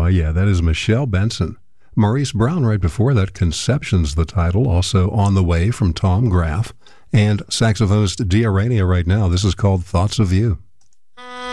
Oh, yeah, that is Michelle Benson. Maurice Brown right before that, Conception's the title, also On the Way from Tom Graff. And saxophonist Dia Rania right now, this is called Thoughts of You.